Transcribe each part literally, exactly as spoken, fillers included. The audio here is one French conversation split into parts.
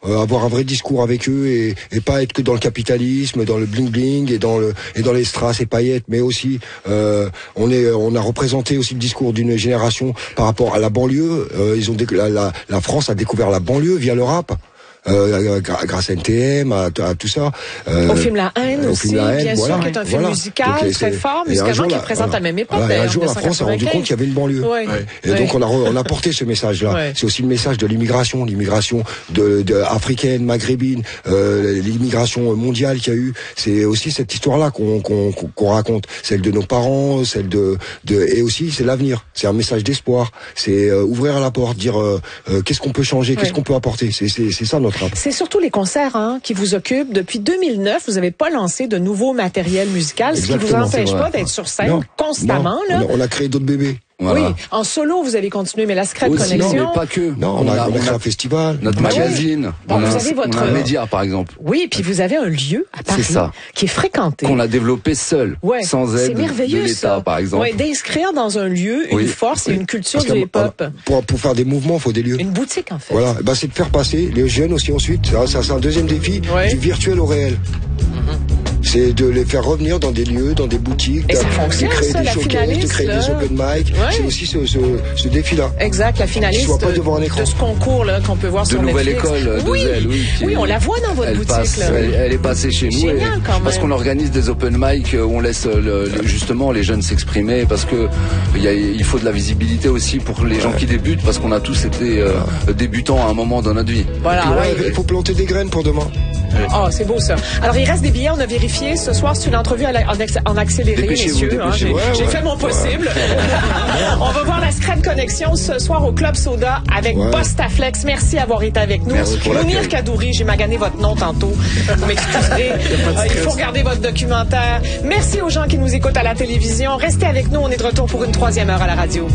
euh, avoir un vrai discours avec eux et, et pas être que dans le capitalisme, dans le bling bling et dans le et dans les strass et paillettes, mais aussi euh, on est on a représenté aussi le discours d'une génération par rapport à la banlieue. Euh, ils ont déc- la, la, la France a découvert la banlieue via le rap. Euh, grâce à N T M, à, à tout ça. Euh, au film La Haine aussi, film La Haine, bien voilà, sûr, qui est un film voilà. musical donc, très fort, musicalement, qui représente voilà. à la même époque. Voilà, un jour, la France s'est rendu compte qu'il y avait une banlieue. Ouais. Ouais. Et ouais. donc, on a, on a porté ce message-là. Ouais. C'est aussi le message de l'immigration, l'immigration de, de africaine, maghrébine, euh, l'immigration mondiale qu'il y a eu. C'est aussi cette histoire-là qu'on, qu'on, qu'on raconte. Celle de nos parents, celle de, de et aussi, c'est l'avenir. C'est un message d'espoir. C'est euh, ouvrir la porte, dire euh, euh, qu'est-ce qu'on peut changer, ouais. qu'est-ce qu'on peut apporter. C'est, c'est, c'est ça notre rap. C'est surtout les concerts hein, qui vous occupent. Depuis deux mille neuf, vous n'avez pas lancé de nouveau matériel musical, Exactement, ce qui vous empêche pas d'être sur scène non, constamment. Non, là. On, a, on a créé d'autres bébés. Voilà. Oui, en solo, vous avez continué, mais la Secret Connexion... Non, mais pas que. Non, on, on a, a, on a créé un festival. Notre bah magazine. Oui. Bon, on, vous a, avez votre... on a un média, par exemple. Oui, et puis vous avez un lieu à Paris ça. qui est fréquenté. Qu'on a développé seul, ouais. sans aide de l'État, ça. par exemple. Oui, d'inscrire dans un lieu une oui. force oui. et une culture du hip-hop. Pour, pour faire des mouvements, il faut des lieux. Une boutique, en fait. Voilà, bah, c'est de faire passer les jeunes aussi ensuite. Ça, ça, c'est un deuxième défi, ouais. du virtuel au réel. Mm-hmm. C'est de les faire revenir dans des lieux, dans des boutiques, et ça fonctionne, de créer ça, des showcases, de créer là. des open mic. Ouais. C'est aussi ce, ce, ce défi-là. Exact, la finaliste pas devant un écran. de ce concours là qu'on peut voir de sur nouvelle Netflix. école de oui. Zelle, oui. Oui, on la voit dans votre elle boutique. Passe, là. Elle, elle est passée chez nous. Génial, et, quand même. Parce qu'on organise des open mic où on laisse le, le, justement les jeunes s'exprimer parce que il, y a, il faut de la visibilité aussi pour les ouais. gens qui débutent parce qu'on a tous été euh, ouais. débutants à un moment dans notre vie. Voilà. Ouais, ouais. Il faut planter des graines pour demain. Oh, c'est beau ça. Alors, il reste des billets, on a vérifié. Ce soir, c'est une entrevue en accéléré, dépêchez-vous, messieurs. Hein, j'ai ouais, j'ai ouais. fait mon possible. Ouais. On va voir la Secret Connexion ce soir au Club Soda avec ouais. Bostaflex. Merci d'avoir été avec nous. Mounir Kadouri, j'ai magané votre nom tantôt. Vous m'excuserez. euh, il faut regarder votre documentaire. Merci aux gens qui nous écoutent à la télévision. Restez avec nous, on est de retour pour une troisième heure à la radio.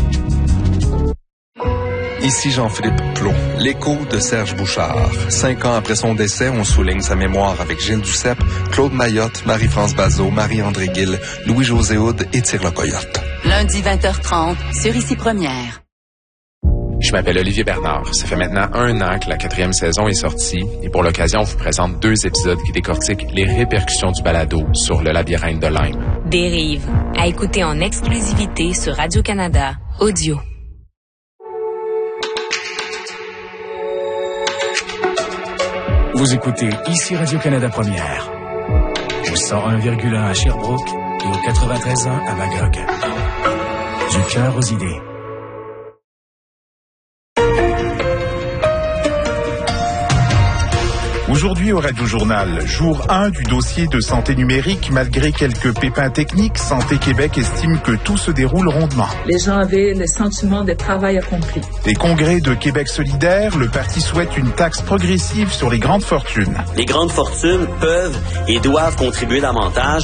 Ici Jean-Philippe Plot, l'écho de Serge Bouchard. Cinq ans après son décès, on souligne sa mémoire avec Gilles Duceppe, Claude Mayotte, Marie-France Bazot, Marie-André Gill, Louis-José Houd et Tire le Coyote. Lundi vingt heures trente, sur Ici Première. Je m'appelle Olivier Bernard. Ça fait maintenant un an que la quatrième saison est sortie et pour l'occasion, on vous présente deux épisodes qui décortiquent les répercussions du balado sur le labyrinthe de Lyme. Dérive, à écouter en exclusivité sur Radio-Canada Audio. Vous écoutez ici Radio-Canada Première, au cent un virgule un à Sherbrooke et au quatre-vingt-treize point un à Magog. Du cœur aux idées. Aujourd'hui au Radio Journal, jour un du dossier de santé numérique. Malgré quelques pépins techniques, Santé Québec estime que tout se déroule rondement. Les gens avaient le sentiment de travail accompli. Des congrès de Québec solidaire, le parti souhaite une taxe progressive sur les grandes fortunes. Les grandes fortunes peuvent et doivent contribuer davantage.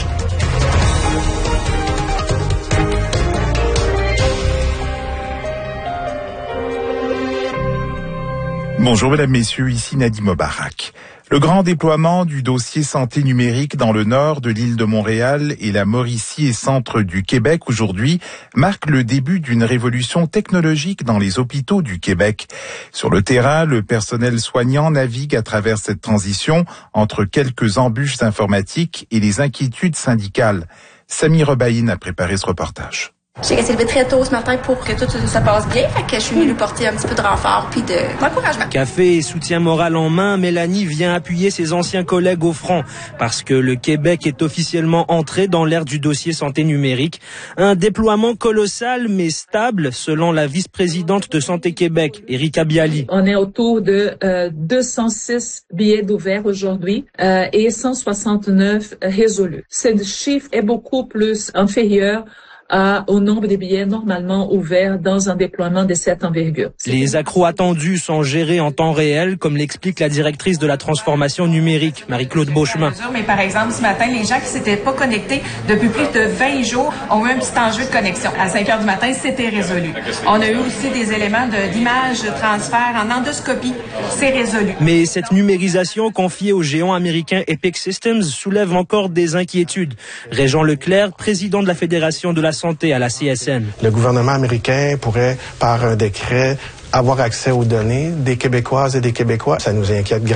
Bonjour mesdames, messieurs, ici Nadim Mobarak. Le grand déploiement du dossier santé numérique dans le nord de l'île de Montréal et la Mauricie et centre du Québec aujourd'hui marque le début d'une révolution technologique dans les hôpitaux du Québec. Sur le terrain, le personnel soignant navigue à travers cette transition entre quelques embûches informatiques et les inquiétudes syndicales. Samy Rebaïne a préparé ce reportage. J'ai essayé de lever très tôt ce matin pour que tout ça passe bien. Fait que je suis venue lui porter un petit peu de renfort puis de d'encouragement. Café et soutien moral en main, Mélanie vient appuyer ses anciens collègues au front parce que le Québec est officiellement entré dans l'ère du dossier santé numérique. Un déploiement colossal mais stable selon la vice-présidente de Santé Québec, Erika Bialy. On est autour de euh, deux cent six billets d'ouverts aujourd'hui euh, et cent soixante-neuf résolus. Ce chiffre est beaucoup plus inférieur À, au nombre de billets normalement ouverts dans un déploiement de cette envergure. Les accros attendus sont gérés en temps réel, comme l'explique la directrice de la transformation numérique, Marie-Claude Beauchemin. Mais par exemple, ce matin, les gens qui s'étaient pas connectés depuis plus de vingt jours ont eu un petit enjeu de connexion. À cinq heures du matin, c'était résolu. On a eu aussi des éléments de, d'image, de transfert en endoscopie. C'est résolu. Mais cette numérisation confiée au géant américain Epic Systems soulève encore des inquiétudes. Régent Leclerc, président de la Fédération de la santé à la C S N. Le gouvernement américain pourrait, par un décret, avoir accès aux données des Québécoises et des Québécois. Ça nous inquiète